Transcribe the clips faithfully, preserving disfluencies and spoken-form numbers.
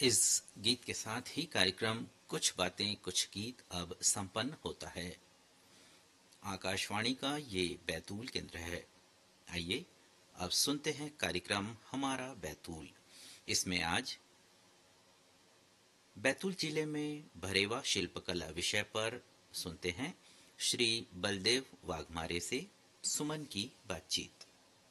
इस गीत के साथ ही कार्यक्रम कुछ बातें कुछ गीत अब संपन्न होता है। आकाशवाणी का ये बैतूल केंद्र है। आइए अब सुनते हैं कार्यक्रम हमारा बैतूल। इसमें आज बैतूल जिले में भरेवा शिल्पकला विषय पर सुनते हैं श्री बलदेव वाघमारे से सुमन की बातचीत।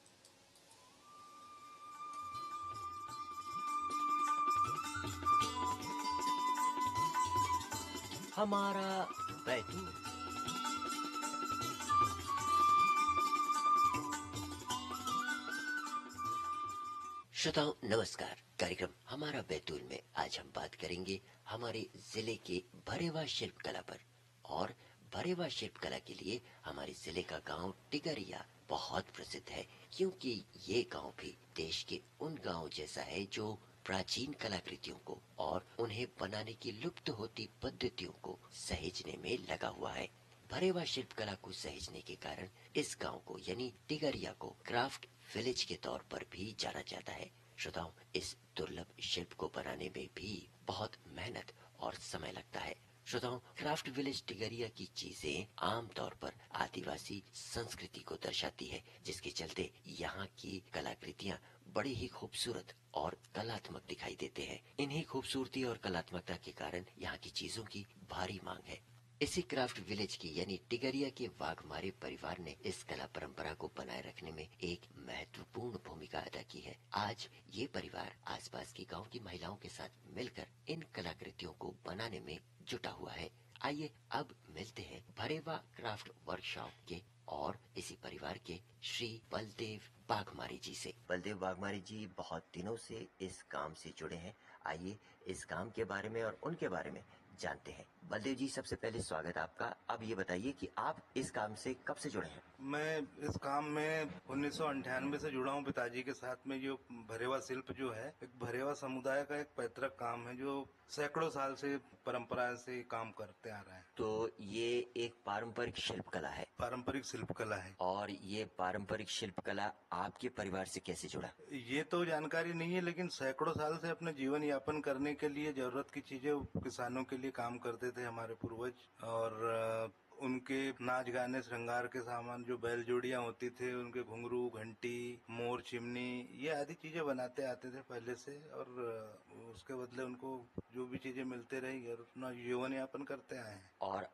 हमारा बैतूल। श्रोताओं नमस्कार। कार्यक्रम हमारा बैतूल में आज हम बात करेंगे हमारे जिले के भरेवा शिल्पकला पर। और भरेवा शिल्पकला के लिए हमारे जिले का गांव टिगरिया बहुत प्रसिद्ध है, क्योंकि ये गांव भी देश के उन गांव जैसा है जो प्राचीन कलाकृतियों को और उन्हें बनाने की लुप्त होती पद्धतियों को सहेजने में लगा हुआ है। भरेवा शिल्पकला को सहेजने के कारण इस गांव को यानी टिगरिया को क्राफ्ट विलेज के तौर पर भी जाना जाता है। श्रोताओं, इस दुर्लभ शिल्प को बनाने में भी बहुत मेहनत और समय लगता है। श्रोताओं, क्राफ्ट विलेज टिगरिया की चीजें आमतौर पर आदिवासी संस्कृति को दर्शाती है, जिसके चलते यहाँ की कलाकृतियाँ बड़ी ही खूबसूरत और कलात्मक दिखाई देते हैं। इन्हीं खूबसूरती और कलात्मकता के कारण यहाँ की चीजों की भारी मांग है। इसी क्राफ्ट विलेज की यानी टिगरिया के वाघमारे परिवार ने इस कला परंपरा को बनाए रखने में एक महत्वपूर्ण भूमिका अदा की है। आज ये परिवार आसपास के गांव की महिलाओं के साथ मिलकर इन कलाकृतियों को बनाने में जुटा हुआ है। आइए अब मिलते हैं भरेवा क्राफ्ट वर्कशॉप के और इसी परिवार के श्री बलदेव वाघमारे जी से। बलदेव वाघमारे जी बहुत दिनों से इस काम से जुड़े हैं। आइए इस काम के बारे में और उनके बारे में जानते हैं। बलदेव जी, सबसे पहले स्वागत आपका। अब ये बताइए कि आप इस काम से कब से जुड़े हैं? मैं इस काम में उन्नीस सौ अंठानवे से जुड़ा हूँ पिताजी के साथ में। जो भरेवा शिल्प जो है एक भरेवा समुदाय का एक पैतृक काम है जो सैकड़ों साल से परंपरा से काम करते आ रहे हैं। तो ये एक पारंपरिक शिल्प कला है। पारंपरिक शिल्प कला है। और ये पारंपरिक शिल्प कला आपके परिवार से कैसे जुड़ा? ये तो जानकारी नहीं है, लेकिन सैकड़ों साल से अपने जीवन यापन करने के लिए जरूरत की चीजें किसानों के लिए काम करते थे हमारे पूर्वज। और उनके नाच गाने श्रृंगार के सामान जो बैल जोड़ियां होती थे, उनके घुंघरू, घंटी, मोर, चिमनी, ये आदि चीजें बनाते आते थे पहले से। और उसके बदले उनको जो भी चीजें मिलते रही और अपना जीवन यापन करते आए हैं। और